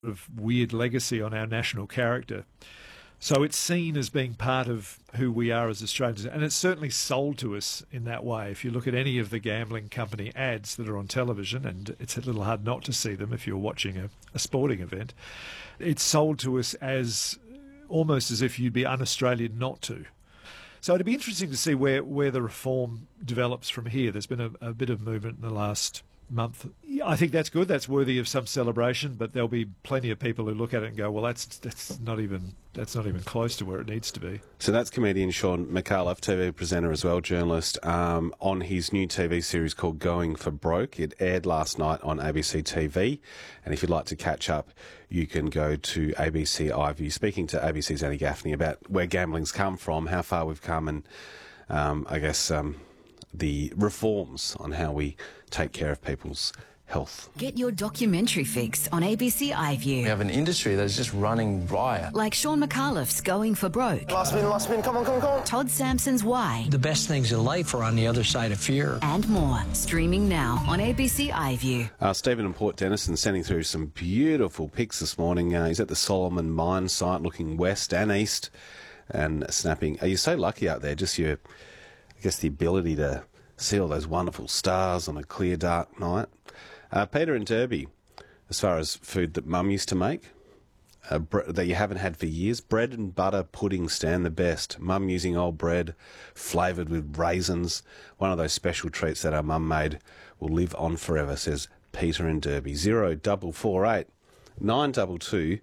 of weird legacy on our national character. So it's seen as being part of who we are as Australians, and it's certainly sold to us in that way. If you look at any of the gambling company ads that are on television, and it's a little hard not to see them if you're watching a sporting event, it's sold to us as almost as if you'd be un-Australian not to. So it'd be interesting to see where the reform develops from here. There's been a bit of movement in the last month. I think that's good. That's worthy of some celebration, but there'll be plenty of people who look at it and go, well, that's not even close to where it needs to be. So that's comedian Sean McAuliffe, TV presenter as well, journalist, on his new TV series called Going for Broke. It aired last night on ABC TV, and if you'd like to catch up, you can go to ABC iView. Speaking to ABC's Annie Gaffney about where gambling's come from, how far we've come, and I guess the reforms on how we take care of people's health. Get your documentary fix on ABC iView. We have an industry that is just running riot. Like Sean McAuliffe's Going for Broke. Last spin, come on. Todd Sampson's Why. The best things in life are on the other side of fear. And more. Streaming now on ABC iView. Stephen in Port Denison sending through some beautiful pics this morning. He's at the Solomon Mine site looking west and east and snapping. Are you so lucky out there? Just the ability to see all those wonderful stars on a clear, dark night. Peter in Derby, as far as food that Mum used to make, that you haven't had for years, bread and butter pudding stand the best. Mum using old bread, flavoured with raisins. One of those special treats that our mum made will live on forever, says Peter in Derby. 0448 922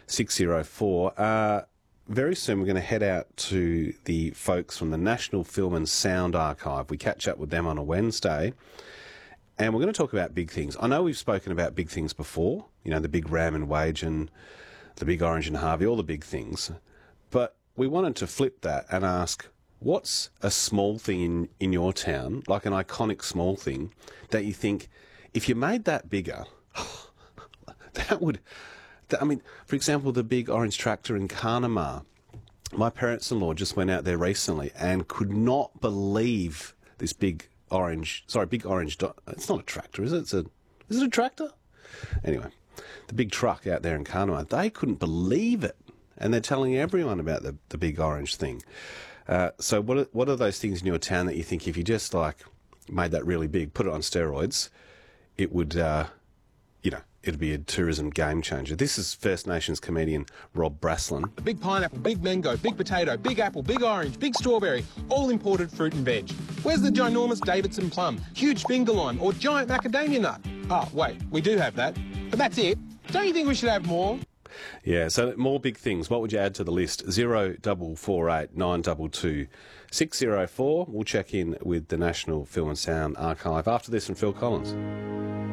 604. Very soon we're going to head out to the folks from the National Film and Sound Archive. We catch up with them on a Wednesday, and we're going to talk about big things. I know we've spoken about big things before, the big Ram and Wage and the big Orange and Harvey, all the big things, but we wanted to flip that and ask, what's a small thing in your town, like an iconic small thing, that you think, if you made that bigger, that would... for example, the big orange tractor in Carnamah. My parents-in-law just went out there recently and could not believe this big orange... It's not a tractor, is it? Is it a tractor? Anyway, the big truck out there in Carnamah, they couldn't believe it. And they're telling everyone about the big orange thing. So what are those things in your town that you think if you just, made that really big, put it on steroids, it would... it'd be a tourism game changer. This is First Nations comedian Rob Braslin. Big pineapple, big mango, big potato, big apple, big orange, big strawberry, all imported fruit and veg. Where's the ginormous Davidson plum, huge finger lime, or giant macadamia nut? Oh, wait, we do have that. But that's it. Don't you think we should have more? Yeah, so more big things. What would you add to the list? 0448 922 604. We'll check in with the National Film and Sound Archive after this from Phil Collins.